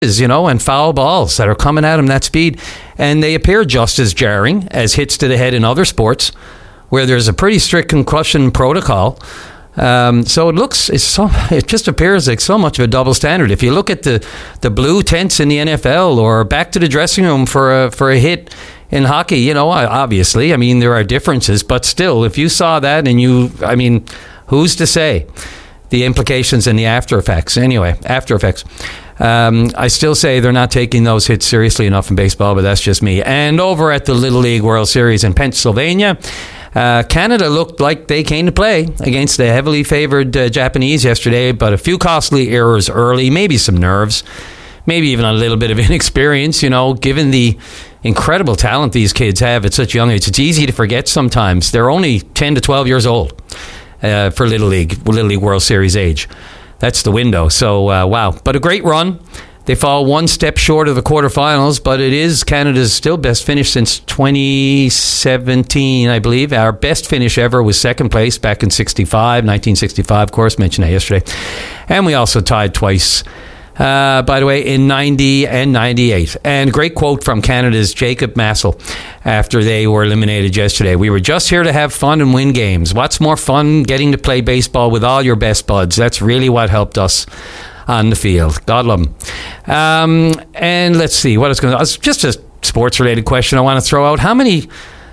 and foul balls that are coming at him that speed. And they appear just as jarring as hits to the head in other sports where there's a pretty strict concussion protocol. So it just appears like so much of a double standard. If you look at the blue tents in the NFL or back to the dressing room for a hit in hockey, obviously, there are differences, but still, if you saw that and who's to say the implications and the after effects? Anyway, after effects. I still say they're not taking those hits seriously enough in baseball, but that's just me. And over at the Little League World Series in Pennsylvania, Canada looked like they came to play against the heavily favored Japanese yesterday, but a few costly errors early, maybe some nerves, maybe even a little bit of inexperience, given the incredible talent these kids have at such young age. It's easy to forget sometimes. They're only 10 to 12 years old for Little League World Series age. That's the window. So, wow. But a great run. They fall one step short of the quarterfinals, but it is Canada's still best finish since 2017, I believe. Our best finish ever was second place back in 1965, of course, mentioned that yesterday. And we also tied twice, by the way, in 90 and 98. And great quote from Canada's Jacob Massel after they were eliminated yesterday. "We were just here to have fun and win games. What's more fun getting to play baseball with all your best buds? That's really what helped us on the field." God love them. And let's see what it's going to. It's just a sports-related question I want to throw out. How many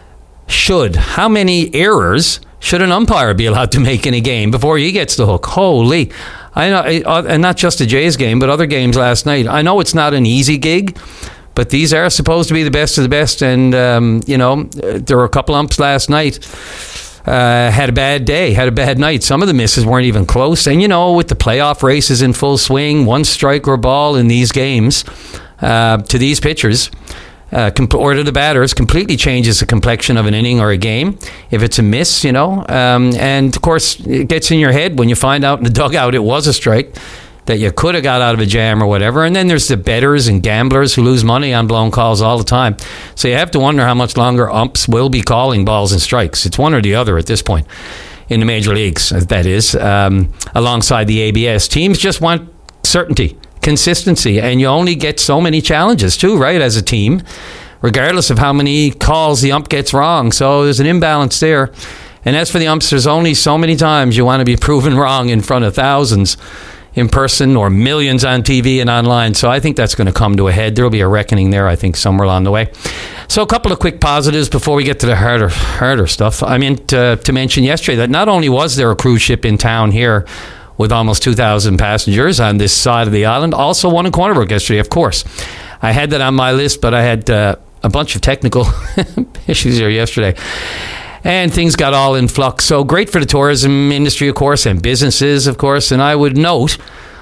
errors should an umpire be allowed to make in a game before he gets the hook? Holy! I know, and not just the Jays game, but other games last night. I know it's not an easy gig, but these are supposed to be the best of the best. And there were a couple umps last night. Had a bad day, had a bad night. Some of the misses weren't even close. And, with the playoff races in full swing, one strike or ball in these games to these pitchers or to the batters completely changes the complexion of an inning or a game. If it's a miss, and of course, it gets in your head when you find out in the dugout it was a strike, that you could have got out of a jam or whatever. And then there's the bettors and gamblers who lose money on blown calls all the time. So you have to wonder how much longer umps will be calling balls and strikes. It's one or the other at this point in the major leagues, that is, alongside the ABS. Teams just want certainty, consistency, and you only get so many challenges too, right, as a team, regardless of how many calls the ump gets wrong. So there's an imbalance there. And as for the umps, there's only so many times you want to be proven wrong in front of thousands in person or millions on TV and online. So I think that's going to come to a head. There will be a reckoning there, I think, somewhere along the way. So a couple of quick positives before we get to the harder stuff. I meant to mention yesterday that not only was there a cruise ship in town here with almost 2,000 passengers on this side of the island, also one in Corner Brook yesterday, of course. I had that on my list, but I had a bunch of technical issues here yesterday. And things got all in flux. So great for the tourism industry, of course, and businesses, of course. And I would note,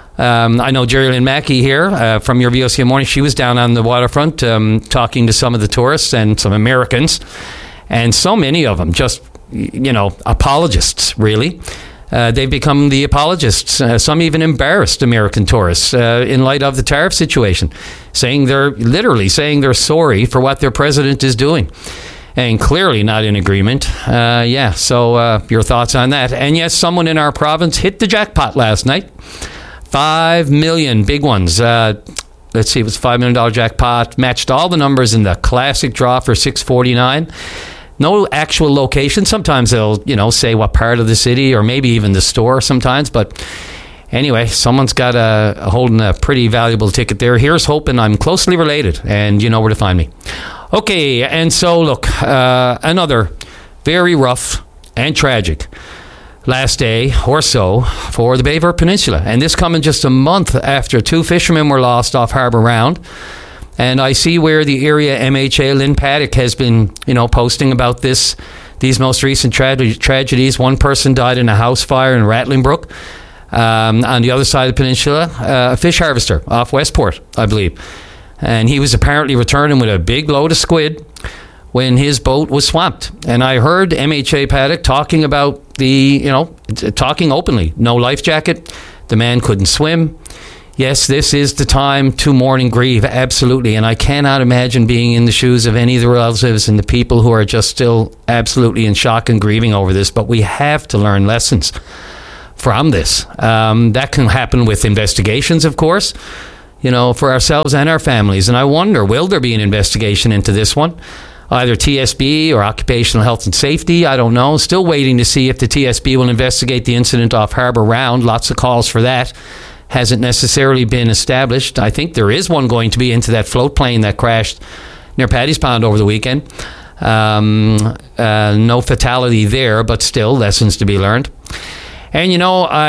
I know Jerry Lynn Mackey here from your VOCM Morning. She was down on the waterfront talking to some of the tourists and some Americans. And so many of them just, apologists, really. They've become the apologists. Some even embarrassed American tourists in light of the tariff situation, saying they're sorry for what their president is doing. And clearly not in agreement. So your thoughts on that. And yes, someone in our province hit the jackpot last night. $5 million, big ones. Let's see, it was a $5 million jackpot. Matched all the numbers in the classic draw for $649. No actual location. Sometimes they'll, say what part of the city or maybe even the store sometimes. But anyway, someone's got holding a pretty valuable ticket there. Here's hoping I'm closely related and you know where to find me. Okay, and so look, another very rough and tragic last day or so for the Bayswater Peninsula. And this coming just a month after 2 fishermen were lost off Harbour Round. And I see where the area MHA, Lynn Paddock, has been, posting about these most recent tragedies. One person died in a house fire in Rattling Brook. On the other side of the peninsula, a fish harvester off Westport, I believe. And he was apparently returning with a big load of squid when his boat was swamped. And I heard MHA Paddock talking about talking openly. No life jacket. The man couldn't swim. Yes, this is the time to mourn and grieve, absolutely. And I cannot imagine being in the shoes of any of the relatives and the people who are just still absolutely in shock and grieving over this. But we have to learn lessons from this. That can happen with investigations, of course. for ourselves and our families. And I wonder, will there be an investigation into this one? Either TSB or Occupational Health and Safety, I don't know. Still waiting to see if the TSB will investigate the incident off Harbour Round. Lots of calls for that. Hasn't necessarily been established. I think there is one going to be into that float plane that crashed near Paddy's Pond over the weekend. No fatality there, but still lessons to be learned. And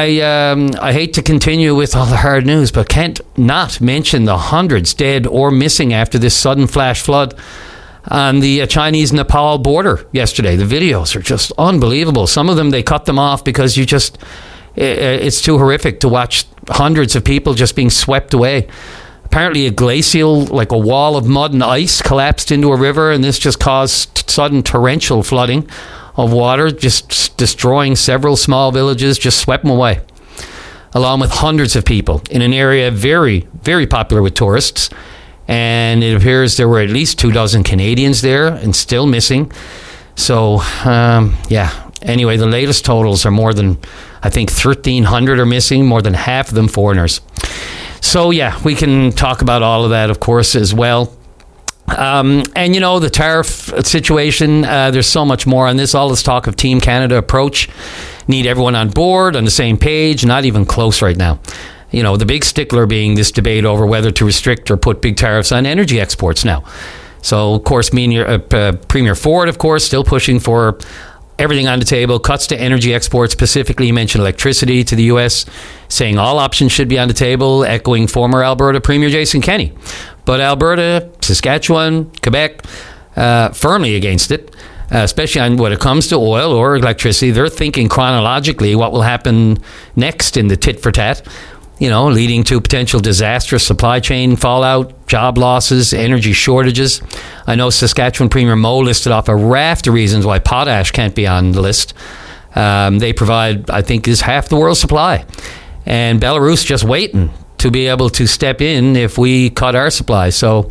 I hate to continue with all the hard news, but can't not mention the hundreds dead or missing after this sudden flash flood on the Chinese-Nepal border yesterday. The videos are just unbelievable. Some of them, they cut them off because it's too horrific to watch hundreds of people just being swept away. Apparently a glacial, like a wall of mud and ice, collapsed into a river, and this just caused sudden torrential flooding of water, just destroying several small villages, just swept them away, along with hundreds of people in an area very, very popular with tourists. And it appears there were at least 24 Canadians there and still missing. So, Anyway, the latest totals are more than, I think, 1,300 are missing, more than half of them foreigners. So, we can talk about all of that, of course, as well. And, the tariff situation, there's so much more on this. All this talk of Team Canada approach, need everyone on board, on the same page, not even close right now. The big stickler being this debate over whether to restrict or put big tariffs on energy exports now. So, of course, Premier Ford, of course, still pushing for everything on the table, cuts to energy exports. Specifically, you mentioned electricity to the U.S., saying all options should be on the table, echoing former Alberta Premier Jason Kenney. But Alberta, Saskatchewan, Quebec, firmly against it, especially when it comes to oil or electricity. They're thinking chronologically what will happen next in the tit for tat, leading to potential disastrous supply chain fallout, job losses, energy shortages. I know Saskatchewan Premier Moe listed off a raft of reasons why potash can't be on the list. They provide, I think, is half the world's supply. And Belarus just waiting to be able to step in if we cut our supply. So,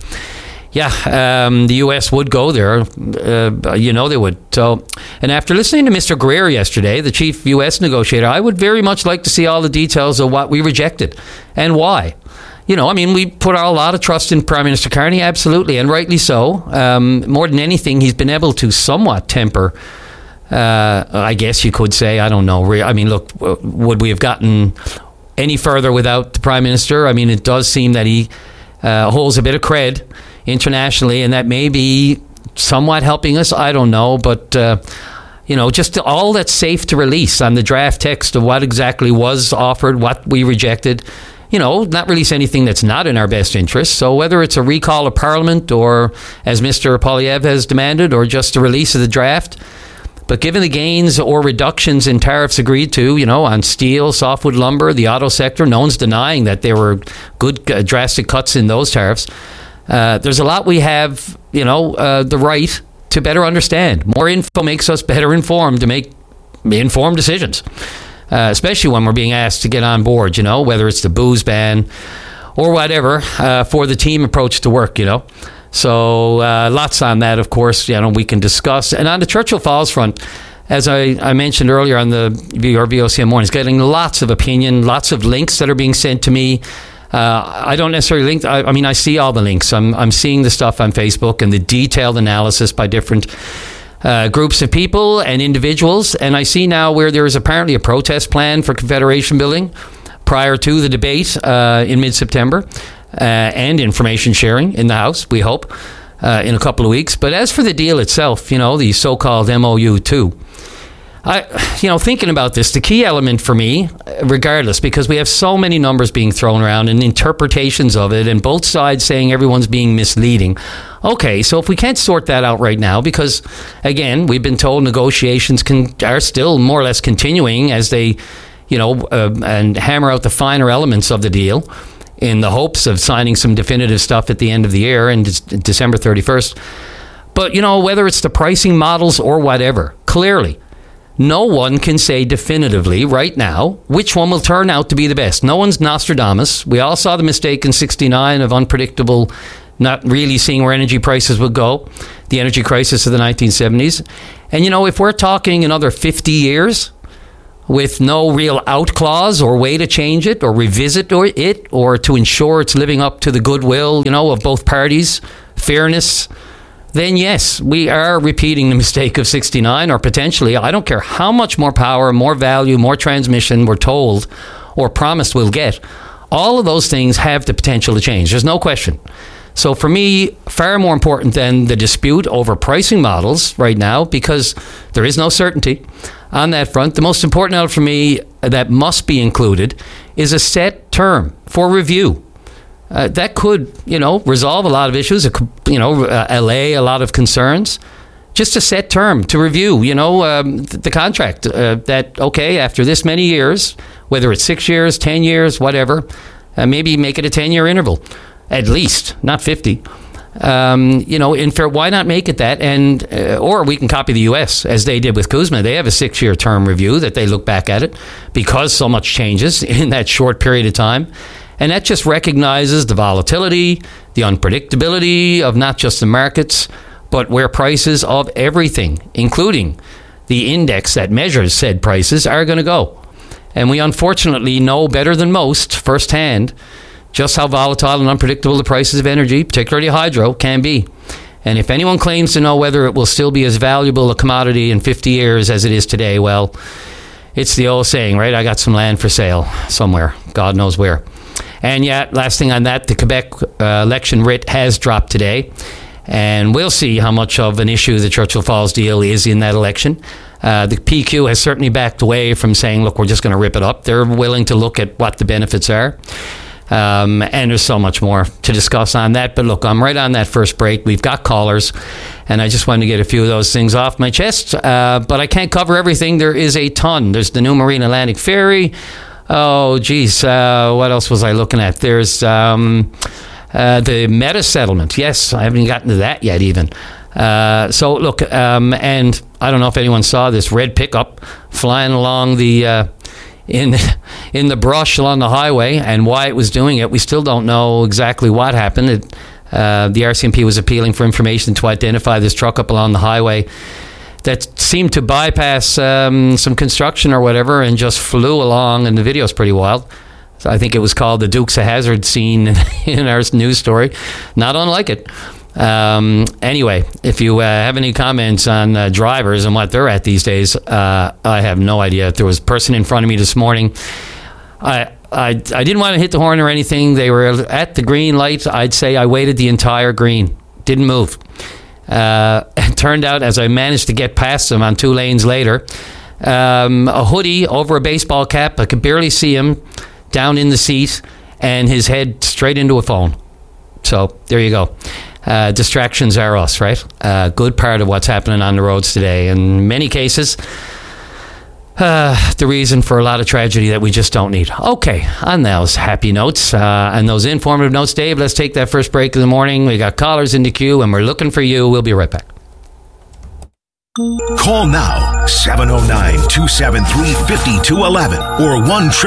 the U.S. would go there. They would. So, and after listening to Mr. Greer yesterday, the chief U.S. negotiator, I would very much like to see all the details of what we rejected and why. We put a lot of trust in Prime Minister Carney, absolutely, and rightly so. More than anything, he's been able to somewhat temper, I guess you could say, I don't know. Look, would we have gotten any further without the Prime Minister? It does seem that he holds a bit of cred internationally, and that may be somewhat helping us. I don't know, but just all that's safe to release on the draft text of what exactly was offered, what we rejected. Not release anything that's not in our best interest. So whether it's a recall of Parliament or, as Mr. Poilievre has demanded, or just a release of the draft. But given the gains or reductions in tariffs agreed to, on steel, softwood lumber, the auto sector, no one's denying that there were good drastic cuts in those tariffs. There's a lot we have, the right to better understand. More info makes us better informed to make informed decisions, especially when we're being asked to get on board, whether it's the booze ban or whatever, for the team approach to work, So lots on that, of course, we can discuss. And on the Churchill Falls front, as I mentioned earlier on the VOCM Mornings, getting lots of opinion, lots of links that are being sent to me. I don't necessarily link. I see all the links. I'm seeing the stuff on Facebook and the detailed analysis by different groups of people and individuals. And I see now where there is apparently a protest plan for Confederation building prior to the debate in mid-September, and information sharing in the House, we hope, in a couple of weeks. But as for the deal itself, the so-called MOU-2, thinking about this, the key element for me, regardless, because we have so many numbers being thrown around and interpretations of it, and both sides saying everyone's being misleading. Okay, so if we can't sort that out right now, because, again, we've been told negotiations are still more or less continuing as they, and hammer out the finer elements of the deal in the hopes of signing some definitive stuff at the end of the year, and December 31st. But, whether it's the pricing models or whatever, clearly, no one can say definitively right now which one will turn out to be the best. No one's Nostradamus. We all saw the mistake in 1969 of unpredictable, not really seeing where energy prices would go, the energy crisis of the 1970s. And, if we're talking another 50 years with no real out clause or way to change it or revisit it or to ensure it's living up to the goodwill, of both parties, fairness, then yes, we are repeating the mistake of 69, or potentially, I don't care how much more power, more value, more transmission we're told or promised we'll get. All of those things have the potential to change. There's no question. So for me, far more important than the dispute over pricing models right now, because there is no certainty on that front. The most important element for me that must be included is a set term for review. That could, resolve a lot of issues. It could, allay a lot of concerns. Just a set term to review, the contract. That, okay, after this many years, whether it's 6 years, 10 years, whatever, maybe make it a 10-year interval, at least, not 50. In fair, why not make it that? And or we can copy the U.S. as they did with Kuzma. They have a 6-year term review that they look back at it because so much changes in that short period of time. And that just recognizes the volatility, the unpredictability of not just the markets, but where prices of everything, including the index that measures said prices, are going to go. And we unfortunately know better than most firsthand just how volatile and unpredictable the prices of energy, particularly hydro, can be. And if anyone claims to know whether it will still be as valuable a commodity in 50 years as it is today, well, it's the old saying, right? I got some land for sale somewhere, God knows where. And yet, last thing on that, the Quebec election writ has dropped today. And we'll see how much of an issue the Churchill Falls deal is in that election. The PQ has certainly backed away from saying, look, we're just going to rip it up. They're willing to look at what the benefits are. And there's so much more to discuss on that. But look, I'm right on that first break. We've got callers, and I just wanted to get a few of those things off my chest. But I can't cover everything. There is a ton. There's the new Marine Atlantic Ferry. Oh, geez. What else was I looking at? There's the Meta settlement. Yes, I haven't gotten to that yet even. So, look, and I don't know if anyone saw this red pickup flying along the in the brush along the highway, and why it was doing it. We still don't know exactly what happened. The RCMP was appealing for information to identify this truck up along the highway that seemed to bypass some construction or whatever and just flew along, and the video's pretty wild. So I think it was called the Dukes of Hazzard scene in our news story. Not unlike it. Anyway, if you have any comments on drivers and what they're at these days, I have no idea. There was a person in front of me this morning. I didn't want to hit the horn or anything. They were at the green light. I'd say I waited the entire green. Didn't move. It turned out, as I managed to get past them on 2 lanes later, a hoodie over a baseball cap. I could barely see him down in the seat, and his head straight into a phone. So there you go. Distractions are us, right? Good part of what's happening on the roads today. In many cases, the reason for a lot of tragedy that we just don't need. Okay, on those happy notes and those informative notes, Dave, let's take that first break of the morning. We got callers in the queue, and we're looking for you. We'll be right back. Call now, 709-273-5211 or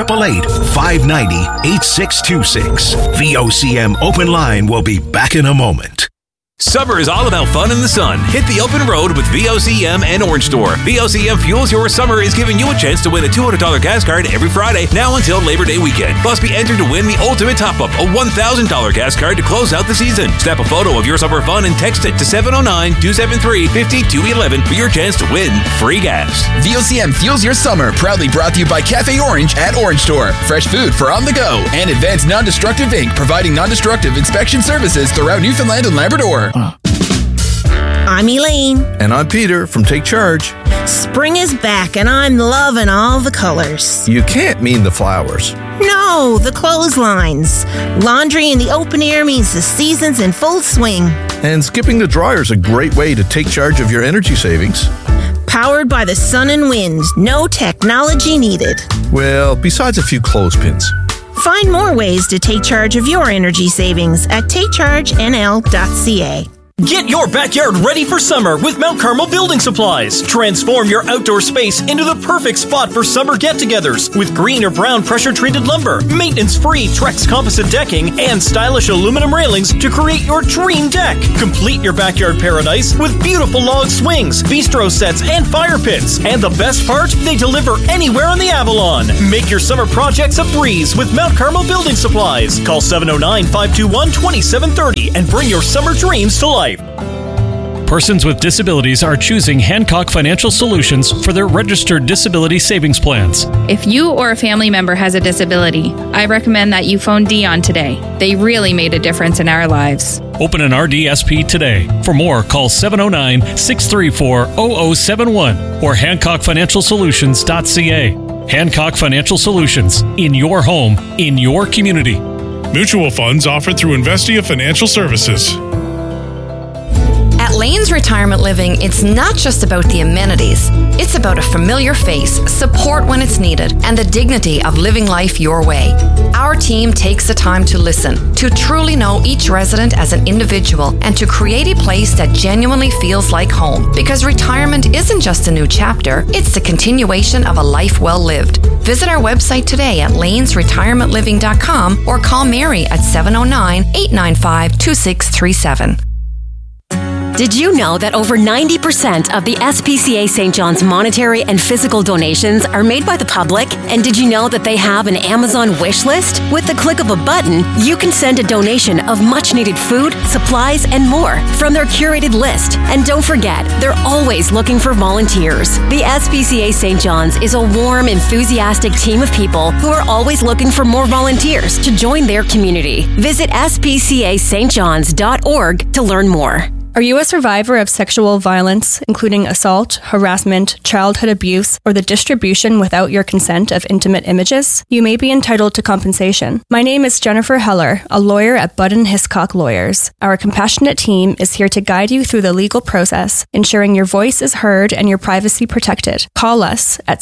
1-888-590-8626. VOCM Open Line will be back in a moment. Summer is all about fun in the sun. Hit the open road with VOCM and Orange Store. VOCM Fuels Your Summer is giving you a chance to win a $200 gas card every Friday, now until Labor Day weekend. Plus, be entered to win the ultimate top-up, a $1,000 gas card to close out the season. Snap a photo of your summer fun and text it to 709-273-5211 for your chance to win free gas. VOCM Fuels Your Summer, proudly brought to you by Cafe Orange at Orange Store. Fresh food for on the go. And Advanced Non-Destructive Inc., providing non-destructive inspection services throughout Newfoundland and Labrador. I'm Elaine. And I'm Peter from Take Charge. Spring is back and I'm loving all the colors. You can't mean the flowers. No, the clotheslines. Laundry in the open air means the season's in full swing. And skipping the dryer is a great way to take charge of your energy savings. Powered by the sun and wind. No technology needed. Well, besides a few clothespins. Find more ways to take charge of your energy savings at takechargenl.ca. Get your backyard ready for summer with Mount Carmel Building Supplies. Transform your outdoor space into the perfect spot for summer get-togethers with green or brown pressure-treated lumber, maintenance-free Trex composite decking, and stylish aluminum railings to create your dream deck. Complete your backyard paradise with beautiful log swings, bistro sets, and fire pits. And the best part, they deliver anywhere on the Avalon. Make your summer projects a breeze with Mount Carmel Building Supplies. Call 709-521-2730 and bring your summer dreams to life. Persons with disabilities are choosing Hancock Financial Solutions for their registered disability savings plans. If you or a family member has a disability, I recommend that you phone Dion today. They really made a difference in our lives. Open an RDSP today. For more, call 709-634-0071 or HancockFinancialSolutions.ca. Hancock Financial Solutions. In your home, in your community. Mutual funds offered through Investia Financial Services. At Lane's Retirement Living, it's not just about the amenities. It's about a familiar face, support when it's needed, and the dignity of living life your way. Our team takes the time to listen, to truly know each resident as an individual, and to create a place that genuinely feels like home. Because retirement isn't just a new chapter, it's the continuation of a life well lived. Visit our website today at lanesretirementliving.com or call Mary at 709-895-2637. Did you know that over 90% of the SPCA St. John's monetary and physical donations are made by the public? And did you know that they have an Amazon wish list? With the click of a button, you can send a donation of much-needed food, supplies, and more from their curated list. And don't forget, they're always looking for volunteers. The SPCA St. John's is a warm, enthusiastic team of people who are always looking for more volunteers to join their community. Visit spcastjohns.org to learn more. Are you a survivor of sexual violence, including assault, harassment, childhood abuse, or the distribution without your consent of intimate images? You may be entitled to compensation. My name is Jennifer Heller, a lawyer at Budden Hiscock Lawyers. Our compassionate team is here to guide you through the legal process, ensuring your voice is heard and your privacy protected. Call us at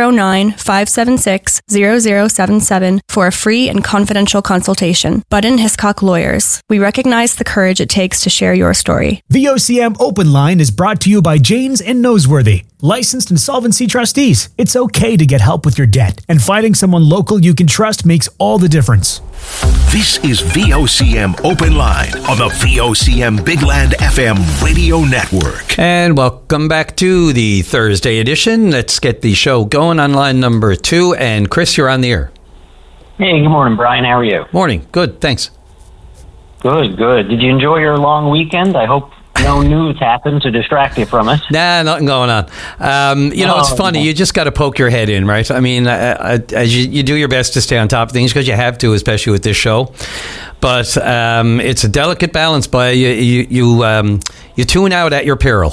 709-576-0077 for a free and confidential consultation. Budden Hiscock Lawyers. We recognize the courage it takes to share your story. VOCM Open Line is brought to you by Janes and Noseworthy, licensed insolvency trustees. It's okay to get help with your debt, and finding someone local you can trust makes all the difference. This is VOCM Open Line on the VOCM Big Land FM radio network. And welcome back to the Thursday edition. Let's get the show going on line number 2. And Chris, you're on the air. Hey, good morning, Brian. How are you? Morning. Good, thanks. Good. Did you enjoy your long weekend? I hope no news happened to distract you from it. Nah, nothing going on. It's funny. You just got to poke your head in, right? I mean, as you do your best to stay on top of things because you have to, especially with this show. But it's a delicate balance. But you tune out at your peril.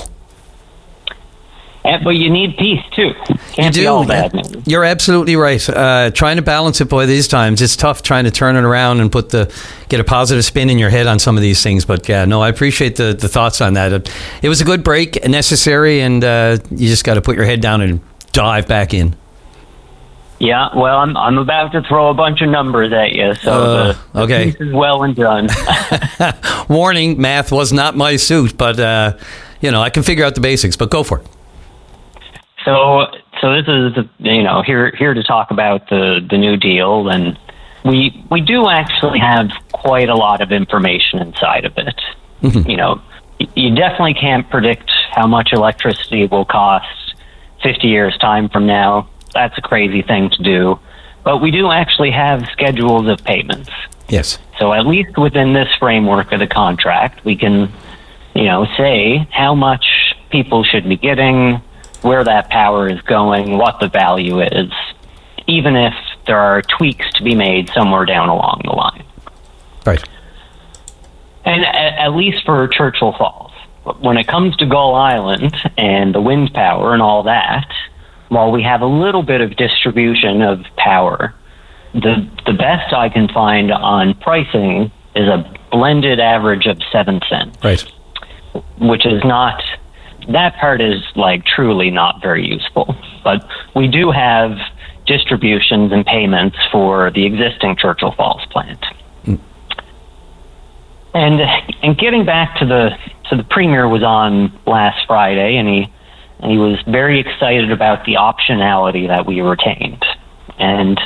But you need peace, too. Can't be all bad news. You're absolutely right. Trying to balance it, boy, these times, it's tough trying to turn it around and get a positive spin in your head on some of these things. But, yeah, no, I appreciate the thoughts on that. It was a good break, necessary, and you just got to put your head down and dive back in. Yeah, well, I'm about to throw a bunch of numbers at you, so the piece is well and done. Warning, math was not my suit, but, I can figure out the basics, but go for it. So this is here to talk about the New Deal, and we do actually have quite a lot of information inside of it. Mm-hmm. You definitely can't predict how much electricity will cost 50 years time from now. That's a crazy thing to do, but we do actually have schedules of payments. Yes. So at least within this framework of the contract, we can, say how much people should be getting, where that power is going, what the value is, even if there are tweaks to be made somewhere down along the line. Right. And at least for Churchill Falls, when it comes to Gull Island and the wind power and all that, while we have a little bit of distribution of power, the best I can find on pricing is a blended average of 7 cents. Right. Which is not... That part is truly not very useful, but we do have distributions and payments for the existing Churchill Falls plant. Mm. And getting back to the the premier was on last Friday, and he was very excited about the optionality that we retained. And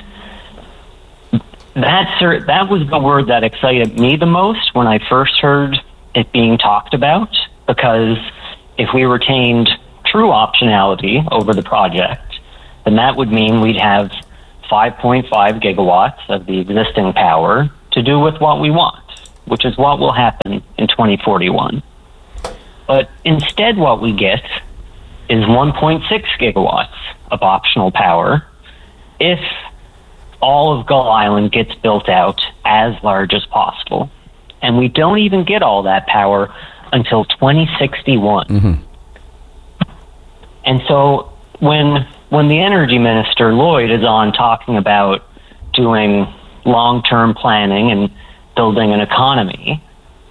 that was the word that excited me the most when I first heard it being talked about, because if we retained true optionality over the project, then that would mean we'd have 5.5 gigawatts of the existing power to do with what we want, which is what will happen in 2041. But instead what we get is 1.6 gigawatts of optional power if all of Gull Island gets built out as large as possible. And we don't even get all that power until 2061. Mm-hmm. And so when the energy minister, Lloyd, is on talking about doing long-term planning and building an economy,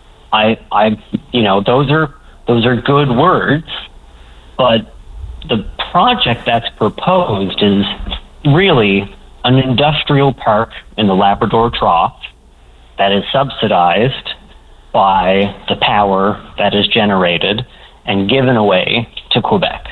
those are good words, but the project that's proposed is really an industrial park in the Labrador Trough that is subsidized by the power that is generated and given away to Quebec.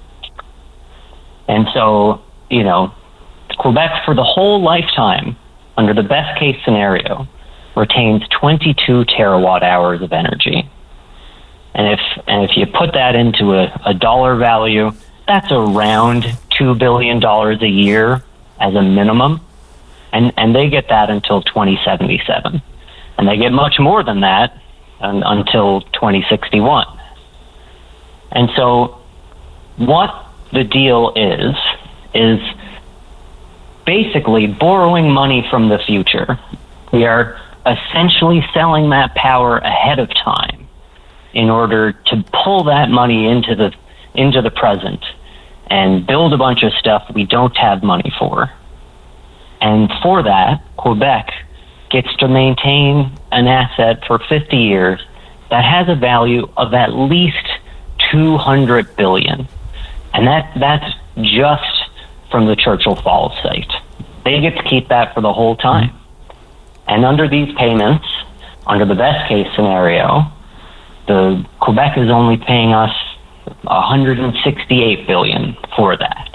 And so, Quebec, for the whole lifetime, under the best case scenario, retains 22 terawatt hours of energy. And if you put that into a dollar value, that's around $2 billion a year as a minimum. And they get that until 2077. And they get much more than that until 2061. And so what the deal is basically borrowing money from the future. We are essentially selling that power ahead of time in order to pull that money into the present and build a bunch of stuff we don't have money for. And for that, Quebec gets to maintain an asset for 50 years that has a value of at least $200 billion. And that's just from the Churchill Falls site. They get to keep that for the whole time. And under these payments, under the best case scenario, the Quebec is only paying us $168 billion for that.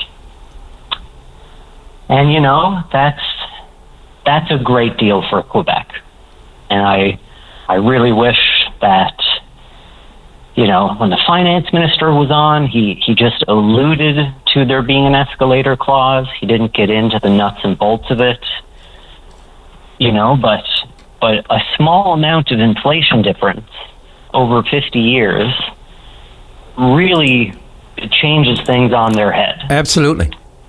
And that's a great deal for Quebec. And I really wish that, when the finance minister was on, he just alluded to there being an escalator clause. He didn't get into the nuts and bolts of it. But a small amount of inflation difference over 50 years really changes things on their head. Absolutely.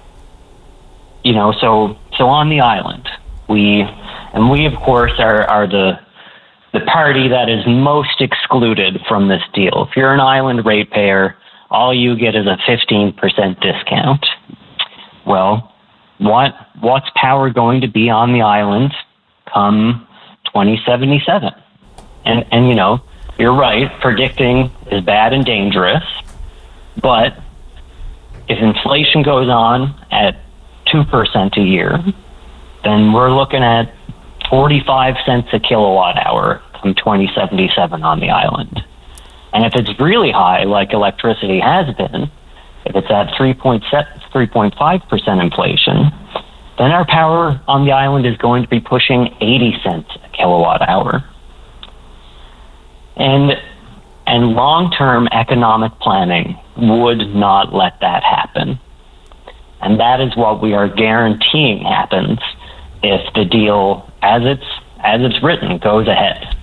So on the island, we of course are the party that is most excluded from this deal. If you're an island ratepayer, all you get is a 15% discount. Well, what's power going to be on the island come 2077? And you're right, predicting is bad and dangerous, but if inflation goes on at 2% a year, then we're looking at 45 cents a kilowatt hour from 2077 on the island. And if it's really high, like electricity has been, if it's at 3.5% inflation, then our power on the island is going to be pushing 80 cents a kilowatt hour. And long-term economic planning would not let that happen. And that is what we are guaranteeing happens if the deal, as it's written, goes ahead.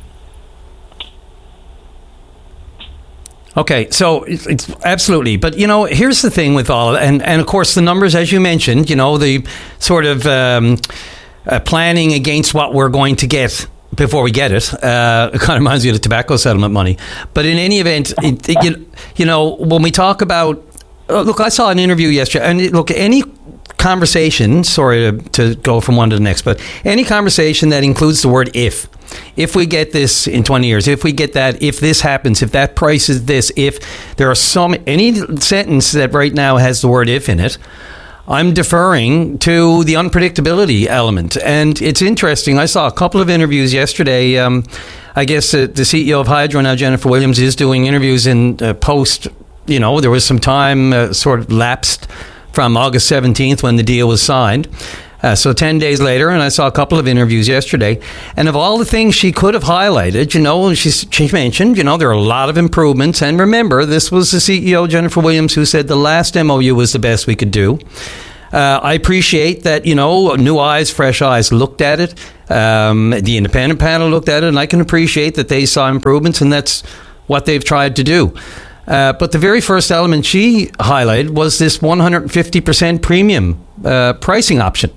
Okay, so it's absolutely. But, here's the thing with all of it. And of course, the numbers, as you mentioned, the sort of planning against what we're going to get before we get it. It kind of reminds me of the tobacco settlement money. But in any event, when we talk about... Look, I saw an interview yesterday, and look, any conversation, sorry to go from one to the next, but any conversation that includes the word if we get this in 20 years, if we get that, if this happens, if that price is this, if there are any sentence that right now has the word if in it, I'm deferring to the unpredictability element. And it's interesting. I saw a couple of interviews yesterday. I guess the CEO of Hydro now, Jennifer Williams, is doing interviews in post. There was some time sort of lapsed from August 17th when the deal was signed. So 10 days later, and I saw a couple of interviews yesterday, and of all the things she could have highlighted, she mentioned, there are a lot of improvements. And remember, this was the CEO, Jennifer Williams, who said the last MOU was the best we could do. I appreciate that, new eyes, fresh eyes looked at it. The independent panel looked at it, and I can appreciate that they saw improvements, and that's what they've tried to do. But the very first element she highlighted was this 150% premium pricing option.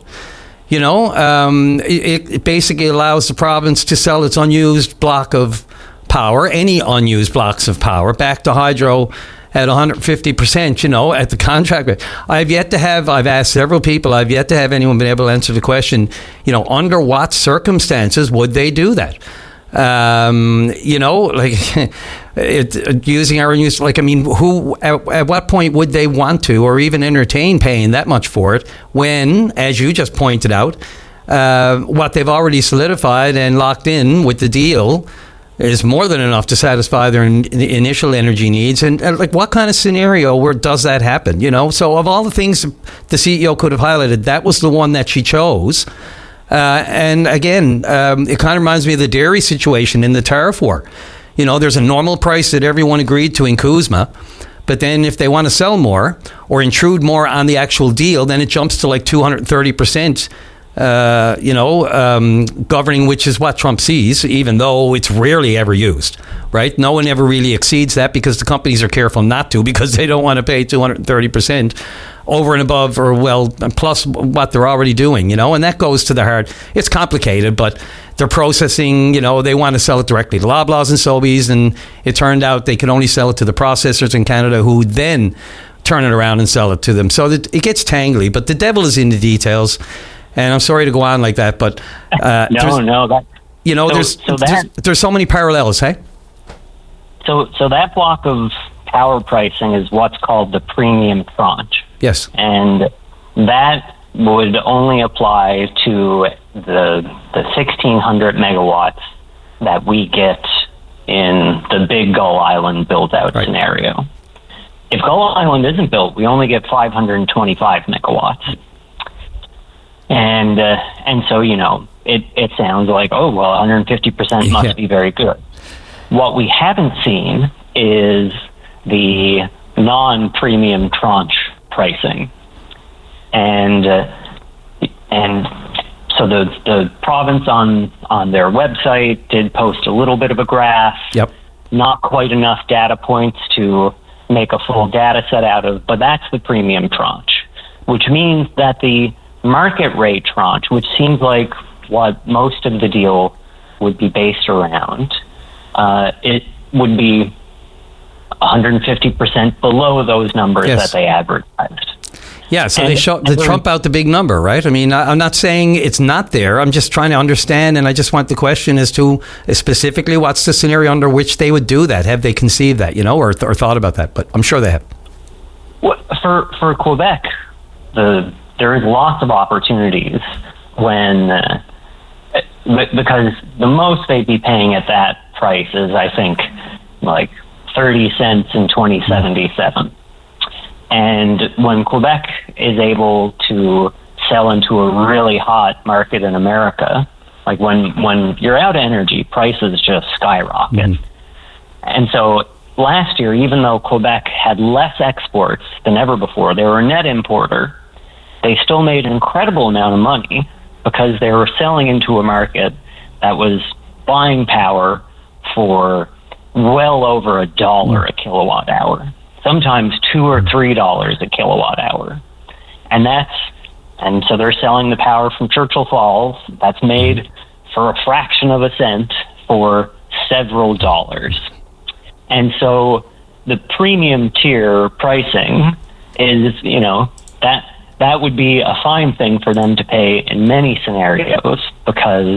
It basically allows the province to sell its unused block of power, any unused blocks of power, back to Hydro at 150%, at the contract rate. I've asked several people, I've yet to have anyone been able to answer the question, under what circumstances would they do that? Using our use, who at what point would they want to or even entertain paying that much for it when, as you just pointed out, what they've already solidified and locked in with the deal is more than enough to satisfy their initial energy needs? And what kind of scenario where does that happen? So of all the things the CEO could have highlighted, that was the one that she chose. And again, it kind of reminds me of the dairy situation in the tariff war. There's a normal price that everyone agreed to in CUSMA, but then if they want to sell more or intrude more on the actual deal, then it jumps to like 230%, governing, which is what Trump sees, even though it's rarely ever used, right? No one ever really exceeds that because the companies are careful not to, because they don't want to pay 230% over and above plus what they're already doing, and that goes to the heart. It's complicated, but they're processing, they want to sell it directly to Loblaws and Sobeys, and it turned out they could only sell it to the processors in Canada, who then turn it around and sell it to them. So it gets tangly, but the devil is in the details. And I'm sorry to go on like that, but there's so many parallels, hey? So that block of power pricing is what's called the premium tranche. Yes. And that would only apply to the 1,600 megawatts that we get in the big Gull Island build-out scenario. If Gull Island isn't built, we only get 525 megawatts. And so, it sounds like, 150% must be very good. What we haven't seen is the non-premium tranche pricing. And so the province on their website did post a little bit of a graph. Yep. Not quite enough data points to make a full data set out of, but that's the premium tranche, which means that the market rate tranche, which seems like what most of the deal would be based around, it would be 150% below those numbers that they advertised. Yeah, so they trump out the big number, right? I mean, I'm not saying it's not there. I'm just trying to understand, and I just want the question as to specifically what's the scenario under which they would do that. Have they conceived that, or thought about that? But I'm sure they have. Well, for Quebec, there is lots of opportunities because the most they'd be paying at that price is, I think, like 30 cents in 2077. And when Quebec is able to sell into a really hot market in America, like when you're out of energy, prices just skyrocket. Mm-hmm. And so last year, even though Quebec had less exports than ever before, they were a net importer, they still made an incredible amount of money because they were selling into a market that was buying power for well over $1 a kilowatt hour, sometimes $2 or $3 a kilowatt hour. And so they're selling the power from Churchill Falls that's made for a fraction of a cent for several dollars. And so the premium tier pricing is, that would be a fine thing for them to pay in many scenarios because,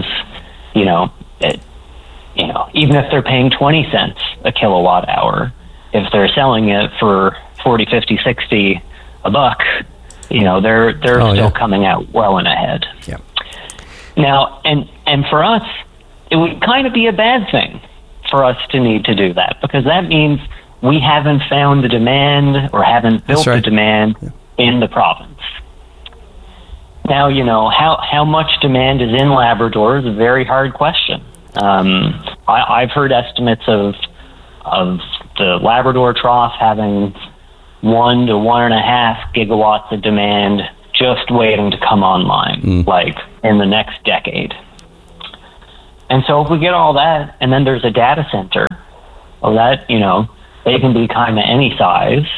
even if they're paying 20 cents a kilowatt hour, if they're selling it for 40, 50, 60 a buck, they're still coming out well and ahead. Yeah. Now, and for us, it would kind of be a bad thing for us to need to do that, because that means we haven't found the demand or haven't built the demand in the province. Now, how much demand is in Labrador is a very hard question. I've heard estimates of the Labrador Trough having 1 to 1.5 gigawatts of demand just waiting to come online, like in the next decade. And so if we get all that, and then there's a data center, well, that, they can be kind of any size,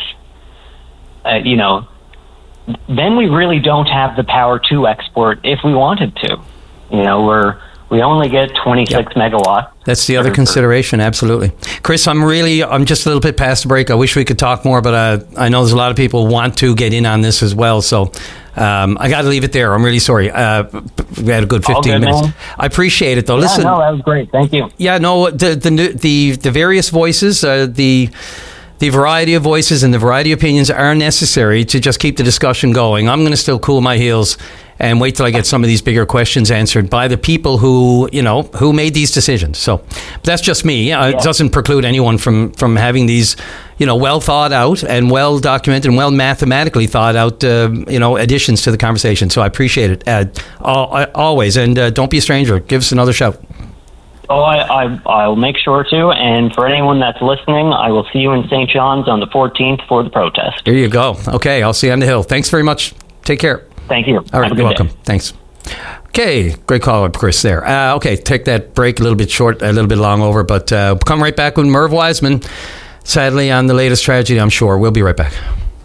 then we really don't have the power to export if we wanted to. We only get 26 megawatts. That's the other consideration, absolutely. Chris, I'm just a little bit past the break. I wish we could talk more, but I know there's a lot of people want to get in on this as well. So I got to leave it there. I'm really sorry. We had a good 15 minutes. Man. I appreciate it, though. Yeah, Listen, no, that was great. Thank you. Yeah, no, the various voices, the variety of voices and the variety of opinions are necessary to just keep the discussion going. I'm going to still cool my heels and wait till I get some of these bigger questions answered by the people who made these decisions. So that's just me. It doesn't preclude anyone from having these, well thought out and well documented and well mathematically thought out, additions to the conversation. So I appreciate it always. And don't be a stranger. Give us another shout. Oh, I'll make sure to. And for anyone that's listening, I will see you in St. John's on the 14th for the protest. There you go. Okay, I'll see you on the Hill. Thanks very much. Take care. Thank you. All right, you're welcome. Thanks. Okay, great call up, Chris, there. Okay, take that break a little bit short, a little bit long over, but come right back with Merv Wiseman, sadly, on the latest tragedy, I'm sure. We'll be right back.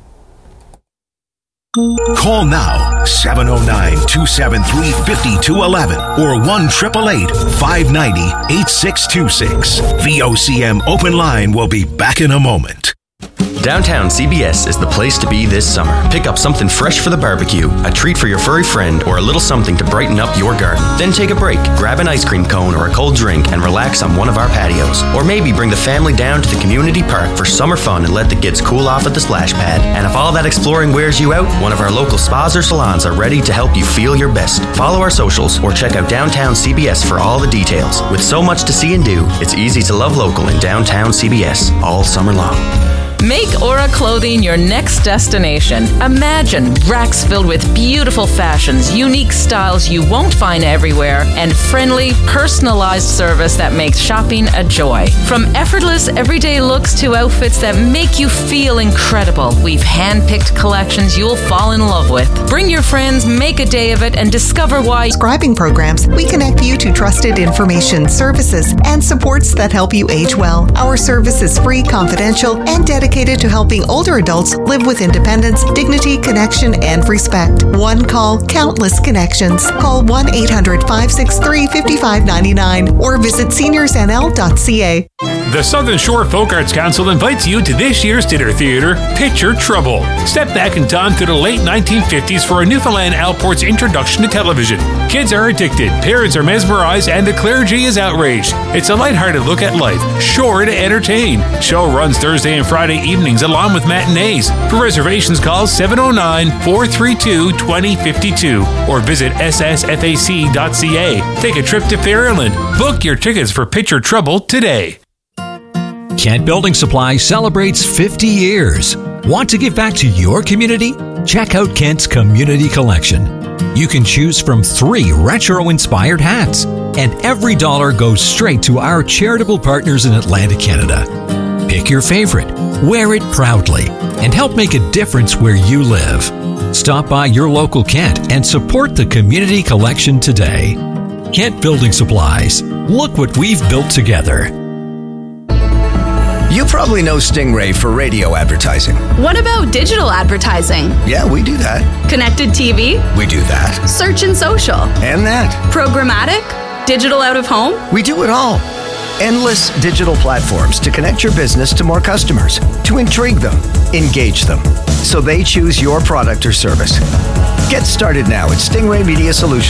Call now, 709-273-5211 or 1-888-590-8626. VOCM Open Line will be back in a moment. Downtown CBS is the place to be this summer. Pick up something fresh for the barbecue, a treat for your furry friend, or a little something to brighten up your garden. Then take a break, grab an ice cream cone or a cold drink and relax on one of our patios. Or maybe bring the family down to the community park for summer fun and let the kids cool off at the splash pad. And if all that exploring wears you out, one of our local spas or salons are ready to help you feel your best. Follow our socials or check out Downtown CBS for all the details. With so much to see and do, it's easy to love local in Downtown CBS all summer long. Make Aura Clothing your next destination. Imagine racks filled with beautiful fashions, unique styles you won't find everywhere, and friendly, personalized service that makes shopping a joy. From effortless, everyday looks to outfits that make you feel incredible, we've handpicked collections you'll fall in love with. Bring your friends, make a day of it, and discover why. Subscribing programs, we connect you to trusted information, services, and supports that help you age well. Our service is free, confidential, and dedicated to helping older adults live with independence, dignity, connection, and respect. One call, countless connections. Call 1-800-563-5599 or visit seniorsnl.ca. The Southern Shore Folk Arts Council invites you to this year's dinner theater, Picture Trouble. Step back in time to the late 1950s for a Newfoundland Outport's introduction to television. Kids are addicted, parents are mesmerized, and the clergy is outraged. It's a lighthearted look at life, sure to entertain. Show runs Thursday and Friday evenings along with matinees. For reservations, call 709-432-2052 or visit ssfac.ca. Take a trip to Fairland. Book your tickets for Picture Trouble today. Kent Building Supply celebrates 50 years. Want to give back to your community? Check out Kent's Community Collection. You can choose from 3 retro-inspired hats, and every dollar goes straight to our charitable partners in Atlantic Canada. Pick your favorite, wear it proudly, and help make a difference where you live. Stop by your local Kent and support the Community Collection today. Kent Building Supplies. Look what we've built together. You probably know Stingray for radio advertising. What about digital advertising? Yeah, we do that. Connected TV? We do that. Search and social? And that. Programmatic? Digital out of home? We do it all. Endless digital platforms to connect your business to more customers, to intrigue them, engage them, so they choose your product or service. Get started now at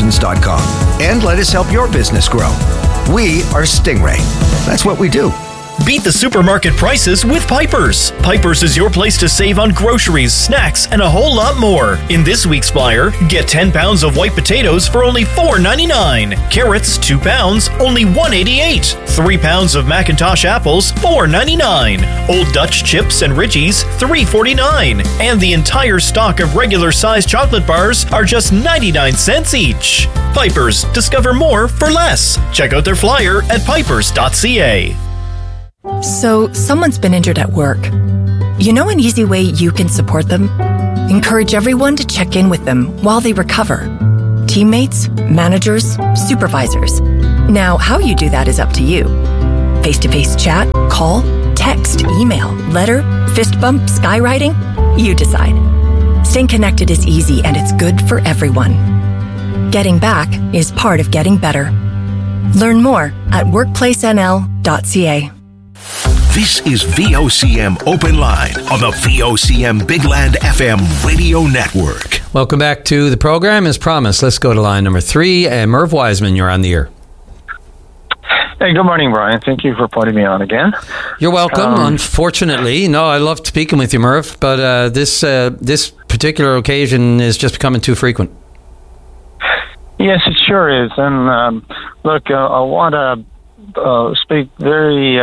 stingraymediasolutions.com and let us help your business grow. We are Stingray. That's what we do. Beat the supermarket prices with Piper's. Piper's is your place to save on groceries, snacks, and a whole lot more. In this week's flyer, get 10 pounds of white potatoes for only $4.99. Carrots, 2 pounds, only $1.88. 3 pounds of Macintosh apples, $4.99. Old Dutch chips and Ritchies, $3.49. And the entire stock of regular-sized chocolate bars are just 99 cents each. Piper's. Discover more for less. Check out their flyer at pipers.ca. So, someone's been injured at work. You know an easy way you can support them? Encourage everyone to check in with them while they recover. Teammates, managers, supervisors. Now, how you do that is up to you. Face-to-face chat, call, text, email, letter, fist bump, skywriting? You decide. Staying connected is easy and it's good for everyone. Getting back is part of getting better. Learn more at workplacenl.ca. This is VOCM Open Line on the VOCM Big Land FM radio network. Welcome back to the program. As promised, let's go to line number 3. Merv Wiseman, you're on the air. Hey, good morning, Brian. Thank you for putting me on again. You're welcome. Unfortunately, no, I loved speaking with you, Merv, but this particular occasion is just becoming too frequent. Yes, it sure is. And look, I want to speak very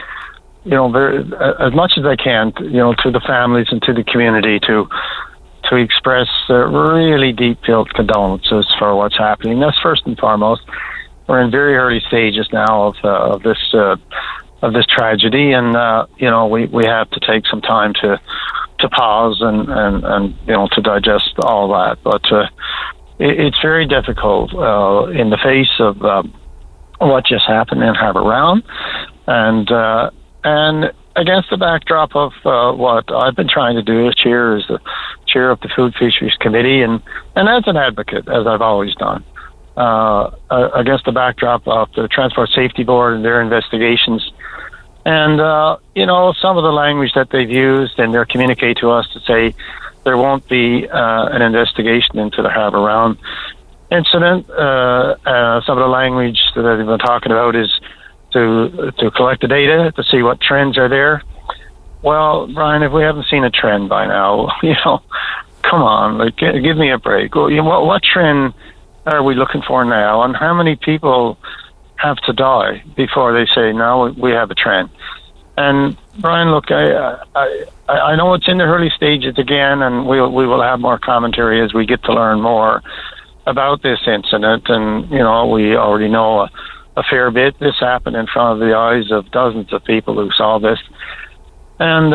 as much as I can, to the families and to the community to express really deep-felt condolences for what's happening. That's first and foremost. We're in very early stages now of this tragedy, and we have to take some time to pause and to digest all that. But it's very difficult in the face of what just happened in Harbour Round, and against the backdrop of what I've been trying to do as chair of the Food Fisheries Committee, and as an advocate, as I've always done, against the backdrop of the Transport Safety Board and their investigations, and some of the language that they've used in their communique to us to say there won't be an investigation into the Harbour Round incident. Some of the language that they've been talking about is to collect the data to see what trends are there. Well, Brian, if we haven't seen a trend by now, come on, give me a break. What trend are we looking for now, and how many people have to die before they say, no, we have a trend? And Brian, look, I know it's in the early stages again, and we will have more commentary as we get to learn more about this incident. And we already know a fair bit. This happened in front of the eyes of dozens of people who saw this, and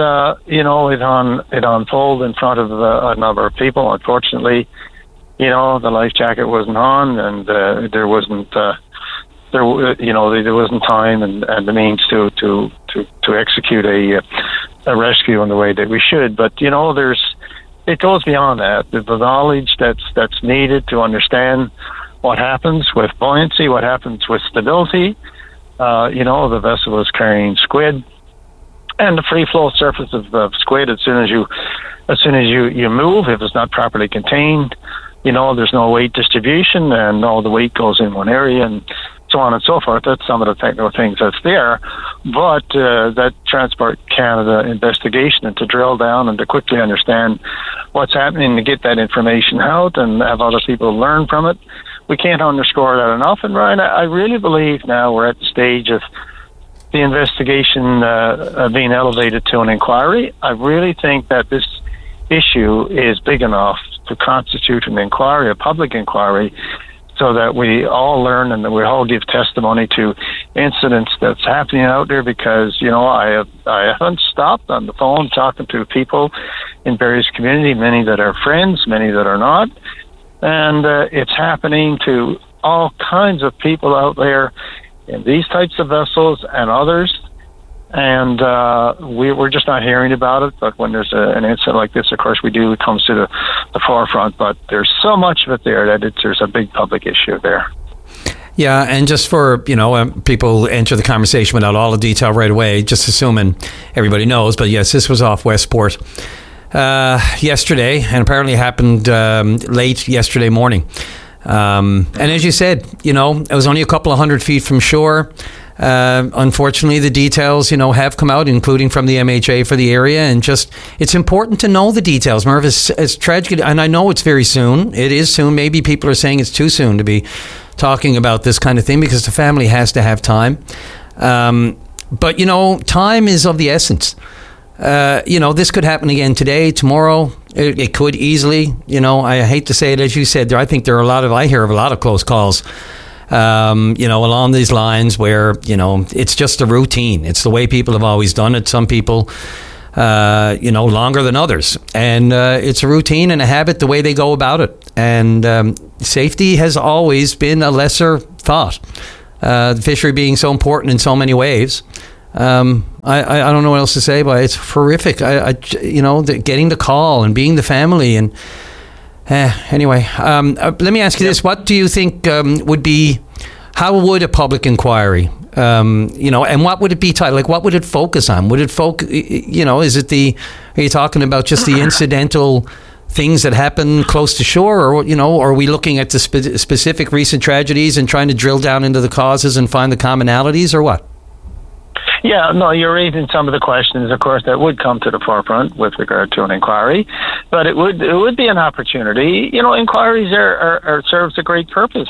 it unfolded in front of a number of people. Unfortunately, the life jacket wasn't on, and there wasn't there wasn't time and the means to execute a rescue in the way that we should. But it goes beyond that. The knowledge that's needed to understand what happens with buoyancy, what happens with stability. The vessel was carrying squid, and the free flow surface of squid, as soon as you move, if it's not properly contained, there's no weight distribution, and all the weight goes in one area, and so on and so forth. That's some of the technical things that's there. But that Transport Canada investigation, and to drill down and to quickly understand what's happening, to get that information out and have other people learn from it, we can't underscore that enough. And Ryan, I really believe now we're at the stage of the investigation being elevated to an inquiry. I really think that this issue is big enough to constitute an inquiry, a public inquiry, so that we all learn and that we all give testimony to incidents that's happening out there. Because I haven't stopped on the phone talking to people in various communities, many that are friends, many that are not, and it's happening to all kinds of people out there in these types of vessels and others. And we're just not hearing about it. But when there's an incident like this, of course, it comes to the forefront. But there's so much of it there that there's a big public issue there. Yeah, and just for, people enter the conversation without all the detail right away, just assuming everybody knows. But yes, this was off Westport yesterday, and apparently happened late yesterday morning. And as you said, it was only a couple of 100 feet from shore. Unfortunately, the details, have come out, including from the MHA for the area, and just it's important to know the details. Merv, as tragic, and I know it's very soon. It is soon. Maybe people are saying it's too soon to be talking about this kind of thing because the family has to have time. But time is of the essence. This could happen again today, tomorrow. It could easily. I hate to say it, as you said. I think I hear of a lot of close calls. Along these lines where, it's just a routine. It's the way people have always done it. Some people, longer than others. And it's a routine and a habit, the way they go about it. And safety has always been a lesser thought. The fishery being so important in so many ways. I don't know what else to say, but it's horrific. Getting the call and being the family and... Anyway, let me ask you this. What do you think how would a public inquiry, and what would it be titled? Like, what would it focus on? Would it are you talking about just the incidental things that happen close to shore, or, are we looking at the specific recent tragedies and trying to drill down into the causes and find the commonalities, or what? Yeah, no, you're raising some of the questions, of course, that would come to the forefront with regard to an inquiry, but it would be an opportunity. Inquiries are serves a great purpose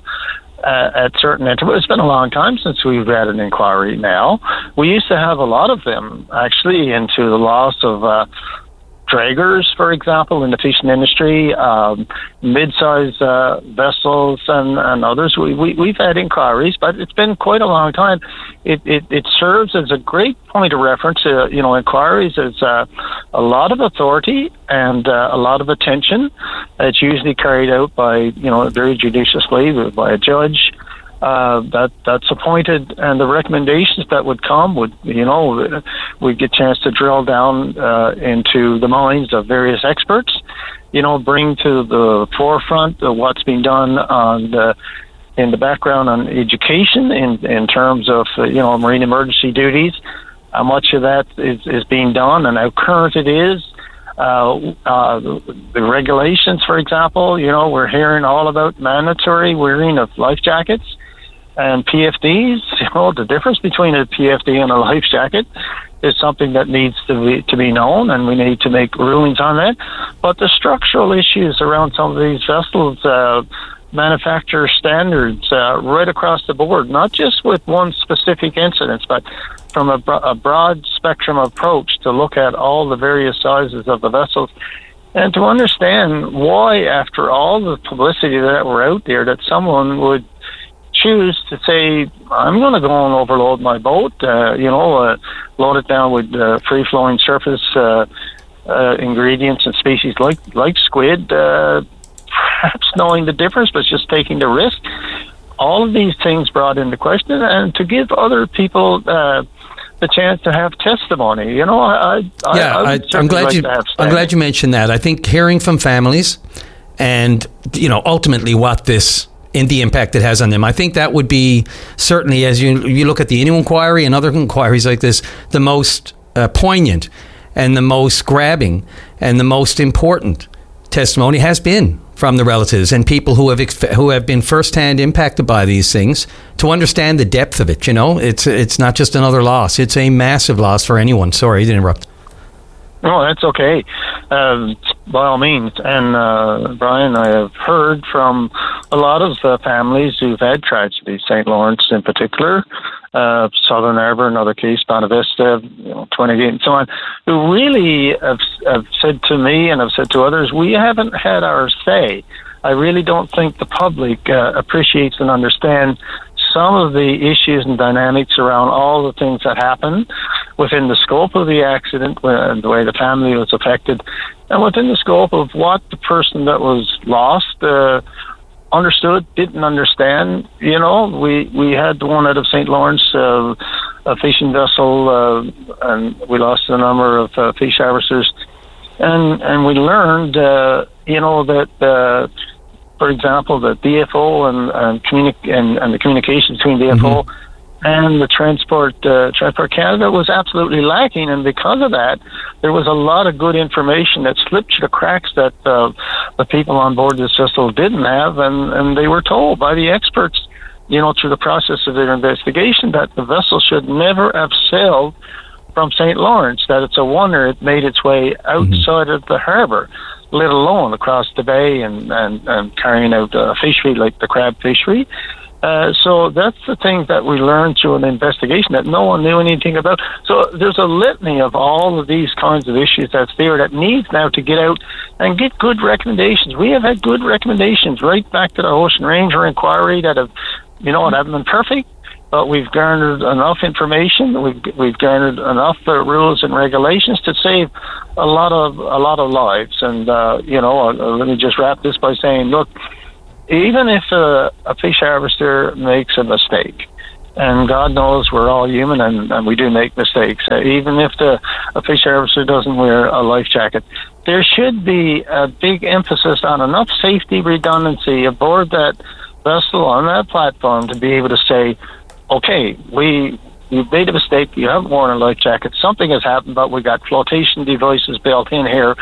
at certain intervals. It's been a long time since we've had an inquiry now. We used to have a lot of them, actually, into the loss of draggers, for example, in the fishing industry, mid-size vessels and others. We've had inquiries, but it's been quite a long time. It serves as a great point of reference. Inquiries is a lot of authority and a lot of attention. It's usually carried out by, very judiciously by a judge. That's appointed, and the recommendations that would come would we'd get a chance to drill down into the minds of various experts, bring to the forefront of what's being done in the background on education in terms of marine emergency duties, how much of that is being done and how current it is. The regulations, for example, we're hearing all about mandatory wearing of life jackets and PFDs. The difference between a PFD and a life jacket is something that needs to be known, and we need to make rulings on that. But the structural issues around some of these vessels, manufacturer standards right across the board, not just with one specific incident, but from a broad spectrum approach to look at all the various sizes of the vessels and to understand why, after all the publicity that were out there, that someone would choose to say, I'm going to go and overload my boat, load it down with free-flowing surface ingredients and species like squid, perhaps knowing the difference, but just taking the risk. All of these things brought into question, and to give other people the chance to have testimony. I'm glad you mentioned that. I think hearing from families and, ultimately what this in the impact it has on them. I think that would be certainly, as you look at the Innu inquiry and other inquiries like this, the most poignant and the most grabbing and the most important testimony has been from the relatives and people who have been firsthand impacted by these things, to understand the depth of it. It's not just another loss; it's a massive loss for anyone. Sorry to interrupt. No, that's okay. By all means. And Brian, I have heard from a lot of families who've had tragedies, St. Lawrence in particular, Southern Harbour, another case, Bonavista, 28 and so on, who really have said to me and have said to others, we haven't had our say. I really don't think the public appreciates and understands some of the issues and dynamics around all the things that happened within the scope of the accident and the way the family was affected, and within the scope of what the person that was lost understood, didn't understand. We had the one out of St. Lawrence, a fishing vessel, and we lost a number of fish harvesters, and we learned, that for example, the DFO and the communication between DFO and the Transport Canada was absolutely lacking, and because of that, there was a lot of good information that slipped through the cracks that the people on board this vessel didn't have, and they were told by the experts, through the process of their investigation, that the vessel should never have sailed from St. Lawrence, that it's a wonder it made its way outside of the harbour, let alone across the bay and carrying out a fishery like the crab fishery. So that's the thing that we learned through an investigation that no one knew anything about. So there's a litany of all of these kinds of issues that's there that needs now to get out and get good recommendations. We have had good recommendations right back to the Ocean Ranger inquiry that have, haven't been perfect, but we've garnered enough information. We've garnered enough rules and regulations to save a lot of lives. And let me just wrap this by saying, look, even if a fish harvester makes a mistake, and God knows we're all human and we do make mistakes, even if a fish harvester doesn't wear a life jacket, there should be a big emphasis on enough safety redundancy aboard that vessel on that platform to be able to say, okay, you made a mistake, you haven't worn a life jacket, something has happened, but we got flotation devices built in here,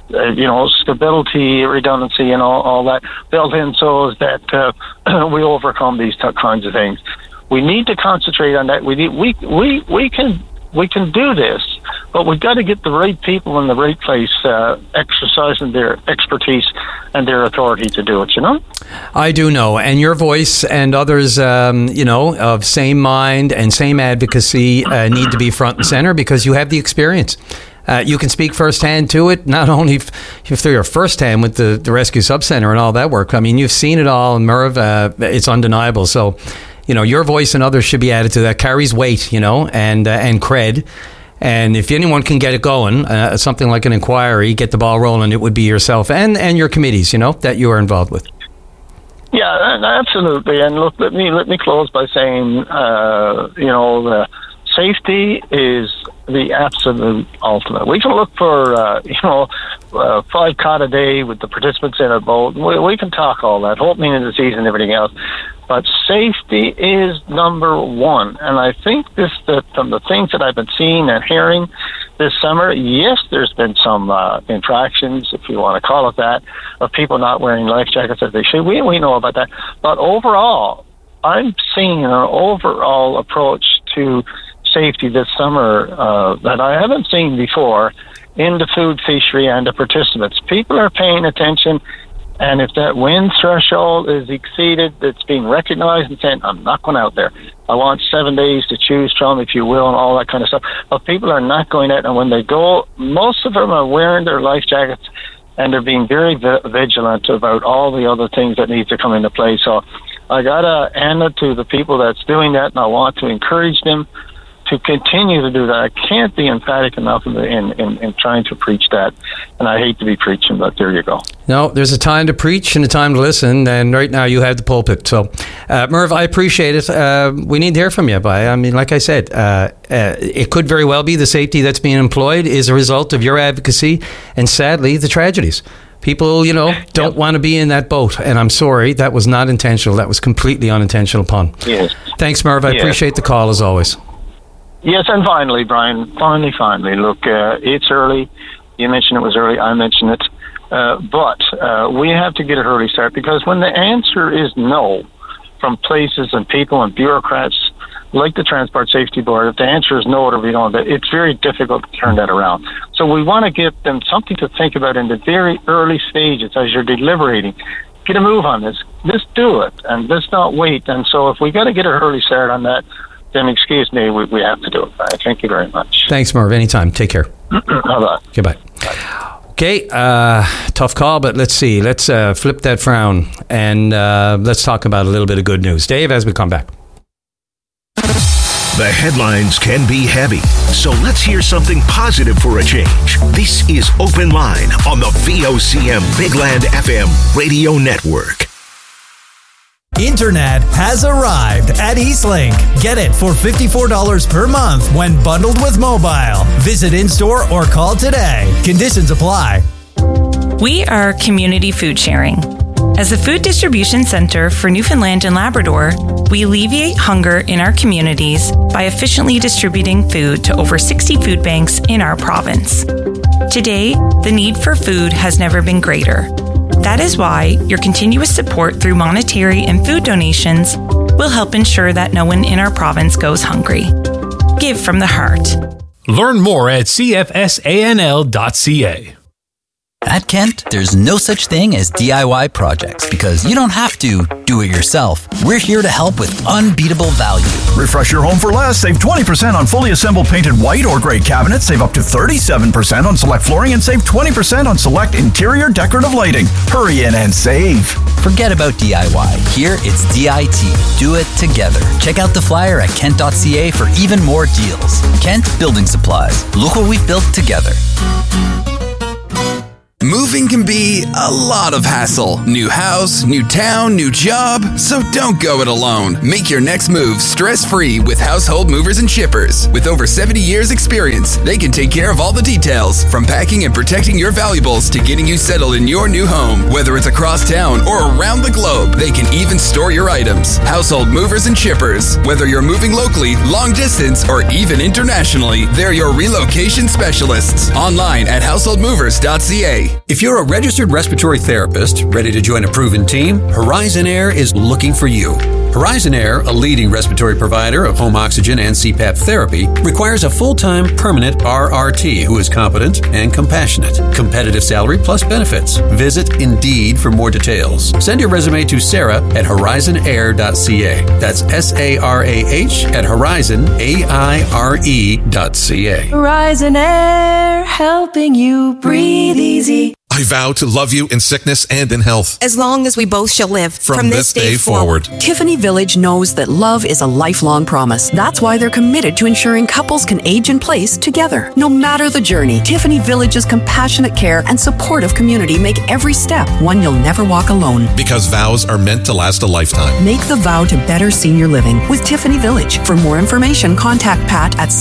stability, redundancy, and all that built in so that we overcome these kinds of things. We need to concentrate on that. We can do this, but we've got to get the right people in the right place, exercising their expertise and their authority to do it. I do know, and your voice and others, of same mind and same advocacy need to be front and center because you have the experience. You can speak firsthand to it, not only through your firsthand with the Rescue Subcenter and all that work. I mean, you've seen it all, and Merv, it's undeniable. So, your voice and others should be added to that. Carries weight, and cred. And if anyone can get it going, something like an inquiry, get the ball rolling, it would be yourself and your committees, that you are involved with. Yeah, absolutely. And look, let me close by saying, the safety is the absolute ultimate. We can look for, 5 cod a day with the participants in a boat. We can talk all that, opening of the season and everything else. But safety is number one. And I think that from the things that I've been seeing and hearing this summer, yes, there's been some infractions, if you want to call it that, of people not wearing life jackets as they should. We know about that. But overall, I'm seeing an overall approach to safety this summer that I haven't seen before in the food fishery and the participants. People are paying attention, and if that wind threshold is exceeded, it's being recognized and saying, I'm not going out there. I want 7 days to choose from, if you will, and all that kind of stuff. But people are not going out, and when they go, most of them are wearing their life jackets, and they're being very vigilant about all the other things that need to come into play. So I got to hand it to the people that's doing that, and I want to encourage them to continue to do that. I can't be emphatic enough in trying to preach that, and I hate to be preaching, but there you go. No, there's a time to preach and a time to listen, and right now you have the pulpit. So, Merv, I appreciate it. We need to hear from you. I mean, like I said, it could very well be the safety that's being employed is a result of your advocacy, and sadly, the tragedies. People, don't want to be in that boat, and I'm sorry, that was not intentional. That was completely unintentional pun. Yes. Thanks, Merv. I appreciate the call, as always. Yes, and finally, Brian, finally, look, it's early. You mentioned it was early. I mentioned it. But we have to get an early start, because when the answer is no from places and people and bureaucrats like the Transport Safety Board, if the answer is no, it's very difficult to turn that around. So we want to give them something to think about in the very early stages as you're deliberating. Get a move on this. Let's do it, and let's not wait. And so if we got to get an early start on that, then excuse me, we have to do it. Thank you very much. Thanks, Merv. Anytime. Take care. Bye-bye. Goodbye. Okay, tough call, but let's see. Let's flip that frown, and let's talk about a little bit of good news. Dave, as we come back. The headlines can be heavy, so let's hear something positive for a change. This is Open Line on the VOCM Big Land FM Radio Network. Internet has arrived at Eastlink. Get it for $54 per month when bundled with mobile. Visit in-store or call today. Conditions apply. We are Community Food Sharing. As a food distribution center for Newfoundland and Labrador, we alleviate hunger in our communities by efficiently distributing food to over 60 food banks in our province. Today, the need for food has never been greater. That is why your continuous support through monetary and food donations will will help ensure that no one in our province goes hungry. Give from the heart. Learn more at cfsanl.ca. At Kent, there's no such thing as DIY projects because you don't have to do it yourself. We're here to help with unbeatable value. Refresh your home for less. Save 20% on fully assembled painted white or gray cabinets. Save up to 37% on select flooring and save 20% on select interior decorative lighting. Hurry in and save. Forget about DIY. Here, it's DIT. Do it together. Check out the flyer at kent.ca for even more deals. Kent Building Supplies. Look what we've built together. Moving can be a lot of hassle. New house, new town, new job. So don't go it alone. Make your next move stress-free with Household Movers and Shippers. With over 70 years experience, they can take care of all the details, from packing and protecting your valuables to getting you settled in your new home. Whether it's across town or around the globe, they can even store your items. Household Movers and Shippers. Whether you're moving locally, long distance, or even internationally, they're your relocation specialists. Online at householdmovers.ca. If you're a registered respiratory therapist ready to join a proven team, Horizon Air is looking for you. Horizon Air, a leading respiratory provider of home oxygen and CPAP therapy, requires a full-time permanent RRT who is competent and compassionate. Competitive salary plus benefits. Visit Indeed for more details. Send your resume to Sarah at horizonair.ca. That's SARAH at horizonaire.ca. Horizon Air, helping you breathe easy. I vow to love you in sickness and in health. As long as we both shall live. From this day forward. Tiffany Village knows that love is a lifelong promise. That's why they're committed to ensuring couples can age in place together. No matter the journey, Tiffany Village's compassionate care and supportive community make every step one you'll never walk alone. Because vows are meant to last a lifetime. Make the vow to better senior living with Tiffany Village. For more information, contact Pat at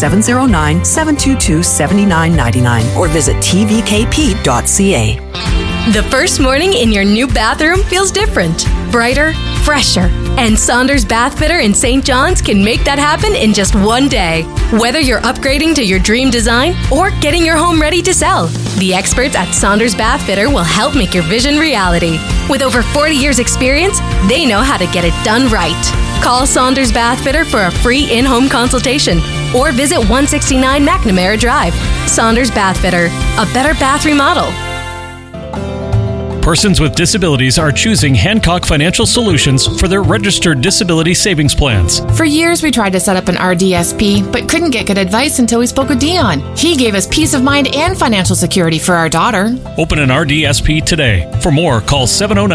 709-722-7999 or visit tvkp.ca. The first morning in your new bathroom feels different, brighter, fresher. And Saunders Bath Fitter in St. John's can make that happen in just one day. Whether you're upgrading to your dream design or getting your home ready to sell, the experts at Saunders Bath Fitter will help make your vision reality. With over 40 years experience, they know how to get it done right. Call Saunders Bath Fitter for a free in-home consultation or visit 169 McNamara Drive. Saunders Bath Fitter, a better bath remodel. Persons with disabilities are choosing Hancock Financial Solutions for their registered disability savings plans. For years, we tried to set up an RDSP, but couldn't get good advice until we spoke with Dion. He gave us peace of mind and financial security for our daughter. Open an RDSP today. For more, call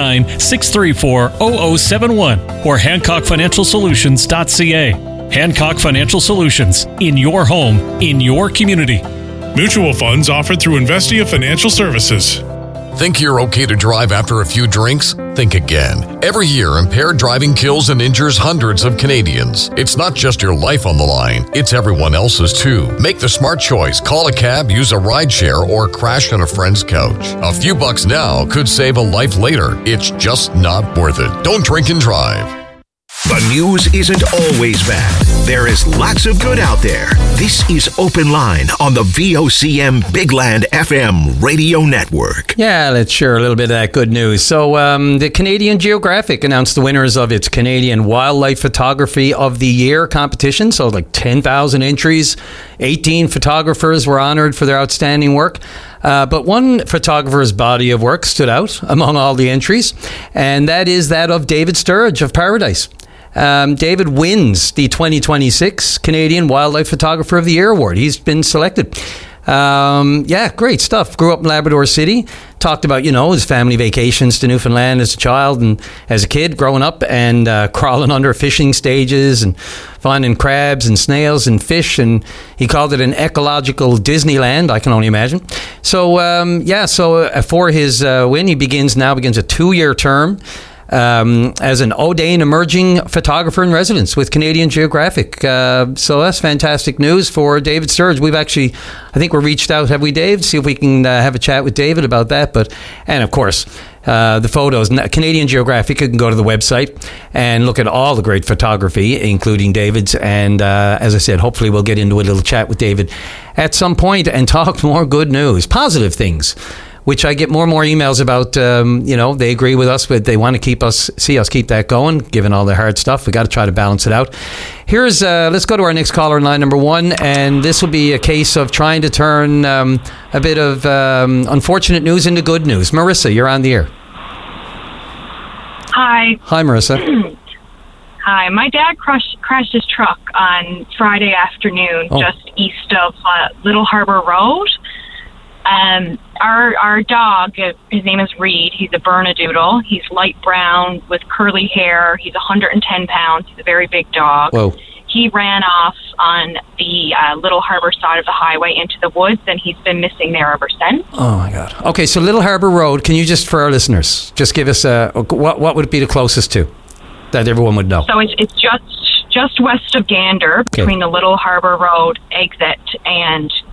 709-634-0071 or HancockFinancialSolutions.ca. Hancock Financial Solutions. In your home, in your community. Mutual funds offered through Investia Financial Services. Think you're okay to drive after a few drinks? Think again. Every year, impaired driving kills and injures hundreds of Canadians. It's not just your life on the line, it's everyone else's too. Make the smart choice. Call a cab, use a rideshare, or crash on a friend's couch. A few bucks now could save a life later. It's just not worth it. Don't drink and drive. The news isn't always bad. There is lots of good out there. This is Open Line on the VOCM Bigland FM radio network. Yeah, let's share a little bit of that good news. So the Canadian Geographic announced the winners of its Canadian Wildlife Photography of the Year competition. So like 10,000 entries, 18 photographers were honored for their outstanding work. But one photographer's body of work stood out among all the entries, and that is that of David Sturridge of Paradise. David wins the 2026 Canadian Wildlife Photographer of the Year award. He's been selected. Yeah, great stuff. Grew up in Labrador City. Talked about, his family vacations to Newfoundland as a child and as a kid growing up, and crawling under fishing stages and finding crabs and snails and fish. And he called it an ecological Disneyland, I can only imagine. So, for his win, he begins a 2-year term as an O'Dane Emerging Photographer in Residence with Canadian Geographic. So that's fantastic news for David Sturridge. We've actually, I think we reached out, have we, Dave? See if we can have a chat with David about that. And of course, the photos, Canadian Geographic, you can go to the website and look at all the great photography, including David's. And as I said, hopefully we'll get into a little chat with David at some point and talk more good news, positive things. which I get more and more emails about. They agree with us, but they want to see us keep that going, given all the hard stuff. We got to try to balance it out. Here's let's go to our next caller in line number 1, and this will be a case of trying to turn a bit of unfortunate news into good news. Marissa, you're on the air. Hi. Hi, Marissa. Hi. My dad crashed his truck on Friday afternoon, just east of Little Harbor Road. Our dog, his name is Reed. He's a Bernedoodle. He's light brown with curly hair. He's 110 pounds. He's a very big dog. Whoa. He ran off on the Little Harbor side of the highway into the woods, and he's been missing there ever since. Oh, my God. Okay, so Little Harbor Road, can you just, for our listeners, just give us what would it be the closest to that everyone would know? So it's just west of Gander, between the Little Harbor Road exit and